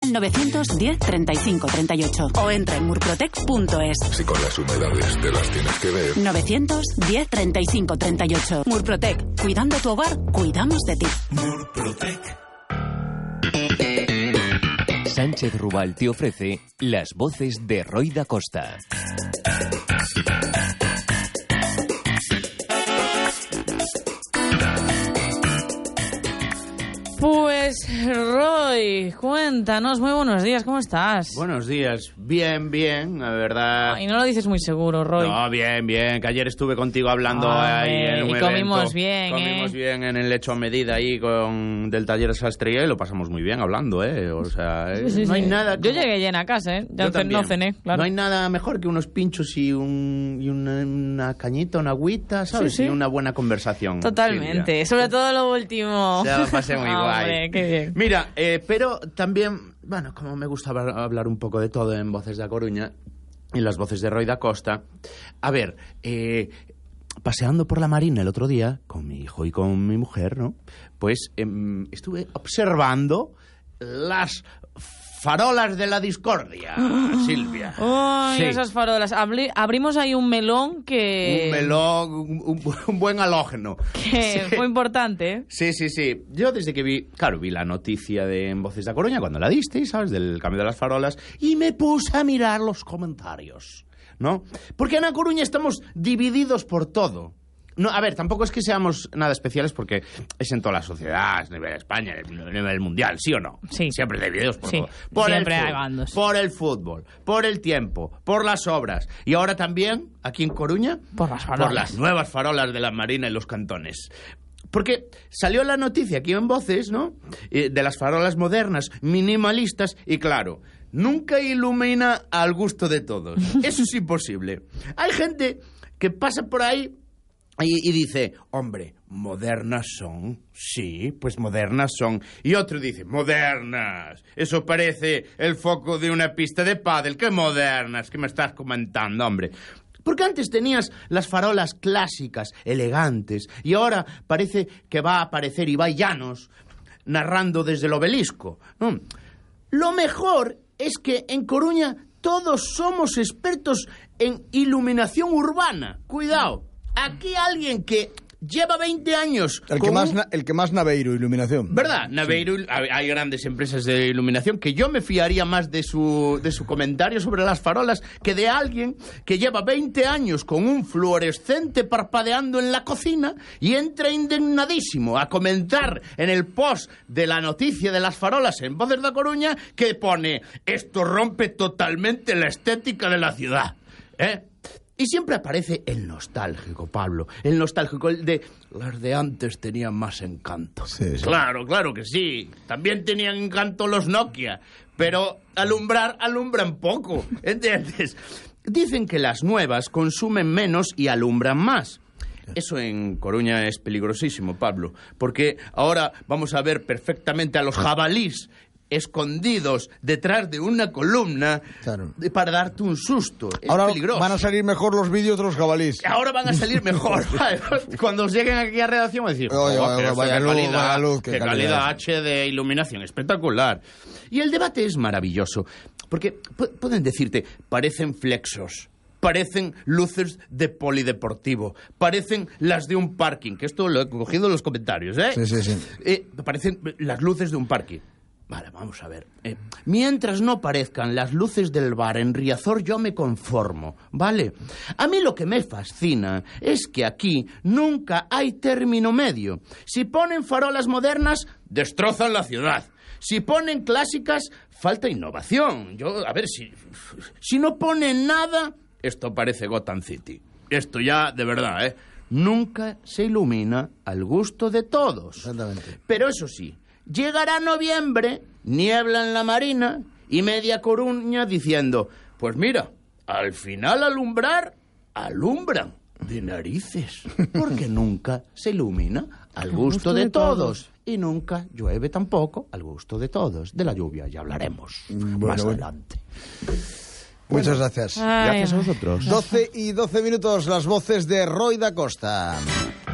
al 910 35 38 o entra en murprotec.es. Si con las humedades te las tienes que ver. 910 35 38. Murprotec. Cuidando tu hogar, cuidamos de ti. Murprotec. Sánchez Rubal te ofrece las voces de Roy da Costa. Pues, Roy, cuéntanos, muy buenos días, ¿cómo estás? Buenos días, bien, la verdad. Y no lo dices muy seguro, Roy. No, bien, que ayer estuve contigo hablando ahí en un y evento. comimos bien, Comimos bien en el hecho a medida ahí del taller sastrería y lo pasamos muy bien hablando, O sea, sí, no hay nada... Yo llegué llena a casa, Ya no cené, claro. No hay nada mejor que unos pinchos y una cañita, una agüita, ¿sabes? Sí. Y una buena conversación. Totalmente, Silvia. sobre todo lo último. Ya lo pasé muy guay. Hombre, qué bien. Mira, pero también, bueno, como me gusta hablar un poco de todo en Voces da Coruña, en las voces de Roy da Costa, a ver, paseando por la Marina el otro día, con mi hijo y con mi mujer, ¿no? Pues estuve observando las farolas de la discordia, Silvia. Uy, Sí. esas farolas. Abrimos ahí un melón que... Un melón, un buen halógeno. Que Sí. fue importante, ¿eh? Sí. Yo desde que vi la noticia en Voces da Coruña, cuando la disteis, ¿sabes? Del cambio de las farolas, y me puse a mirar los comentarios, ¿no? Porque en A Coruña estamos divididos por todo. No, a ver, tampoco es que seamos nada especiales porque es en toda la sociedad, a nivel de España, a nivel mundial, ¿sí o no? Sí. Siempre divididos por Sí. todo. Por Siempre el hay fútbol, bandos. por el fútbol, por el tiempo, por las obras. Y ahora también, aquí en Coruña, Por las farolas. por las nuevas farolas de la Marina y los cantones. Porque salió la noticia aquí en Voces, ¿no? De las farolas modernas, minimalistas, y claro, nunca ilumina al gusto de todos. Eso es imposible. Hay gente que pasa por ahí y dice, hombre, modernas son. Sí, pues modernas son. Y otro dice, modernas. Eso parece el foco de una pista de pádel. ¡Qué modernas! ¿Qué me estás comentando, hombre? Porque antes tenías las farolas clásicas, elegantes, y ahora parece que va a aparecer Ibai Llanos narrando desde el obelisco, ¿no? Lo mejor es que en Coruña todos somos expertos en iluminación urbana. Cuidado, aquí alguien que lleva 20 años... El que más Naveiro, iluminación. ¿Verdad? Naveiro, sí. Hay grandes empresas de iluminación que yo me fiaría más de su comentario sobre las farolas que de alguien que lleva 20 años con un fluorescente parpadeando en la cocina y entra indignadísimo a comentar en el post de la noticia de las farolas en Voces da Coruña que pone: esto rompe totalmente la estética de la ciudad, ¿eh? Y siempre aparece el nostálgico, Pablo. El nostálgico, el de... Las de antes tenían más encanto. Sí. Claro que sí. También tenían encanto los Nokia. Pero alumbran poco, ¿entiendes? Dicen que las nuevas consumen menos y alumbran más. Eso en Coruña es peligrosísimo, Pablo. Porque ahora vamos a ver perfectamente a los jabalís escondidos detrás de una columna, claro, para darte un susto. Es ahora peligroso. Van a salir mejor los vídeos de los jabalíes. Ahora van a salir mejor. Cuando os lleguen aquí a redacción van a decir, qué calidad H de iluminación, espectacular. Y el debate es maravilloso, porque pueden decirte, parecen flexos, parecen luces de polideportivo, parecen las de un parking, que esto lo he cogido en los comentarios, ¿eh? Sí. Parecen las luces de un parking. Vale, vamos a ver. Mientras no parezcan las luces del bar en Riazor, yo me conformo, ¿vale? A mí lo que me fascina es que aquí nunca hay término medio. Si ponen farolas modernas, destrozan la ciudad. Si ponen clásicas, falta innovación. A ver, si no ponen nada, esto parece Gotham City. Esto ya, de verdad, ¿eh? Nunca se ilumina al gusto de todos. Exactamente. Pero eso sí, llegará noviembre, niebla en la Marina y media Coruña diciendo, pues mira, al final alumbran de narices, porque nunca se ilumina al gusto de todos. Y nunca llueve tampoco al gusto de todos. De la lluvia ya hablaremos más adelante. Muchas gracias. Gracias a vosotros. 12 y 12 minutos, las voces de Roy da Costa.